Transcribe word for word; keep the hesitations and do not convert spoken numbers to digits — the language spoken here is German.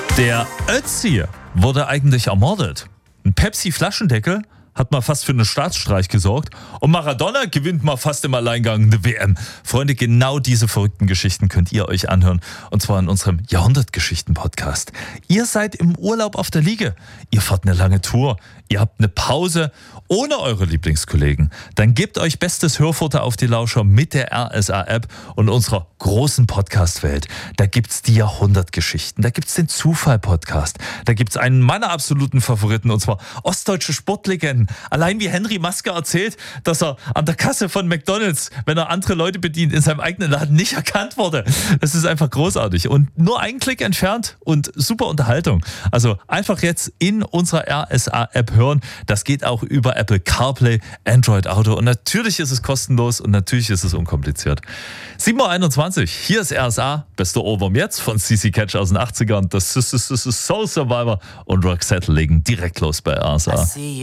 Der Ötzi wurde eigentlich ermordet. Ein Pepsi-Flaschendeckel hat mal fast für einen Staatsstreich gesorgt und Maradona gewinnt mal fast im Alleingang eine W M. Freunde, genau diese verrückten Geschichten könnt ihr euch anhören und zwar in unserem Jahrhundertgeschichten-Podcast. Ihr seid im Urlaub auf der Liege, ihr fahrt eine lange Tour, ihr habt eine Pause ohne eure Lieblingskollegen. Dann gebt euch bestes Hörfutter auf die Lauscher mit der R S A-App und unserer großen Podcast-Welt. Da gibt's die Jahrhundertgeschichten, da gibt's den Zufall-Podcast, da gibt's einen meiner absoluten Favoriten und zwar ostdeutsche Sportlegenden. Allein wie Henry Maske erzählt, dass er an der Kasse von McDonald's, wenn er andere Leute bedient, in seinem eigenen Laden nicht erkannt wurde. Das ist einfach großartig und nur ein Klick entfernt und super Unterhaltung. Also einfach jetzt in unserer R S A-App hören. Das geht auch über Apple CarPlay, Android Auto und natürlich ist es kostenlos und natürlich ist es unkompliziert. sieben Uhr einundzwanzig, hier ist R S A, bester Ohrwurm jetzt von C C Catch aus den achtzigern. Das ist, das ist Soul Survivor und Roxette legen direkt los bei R S A.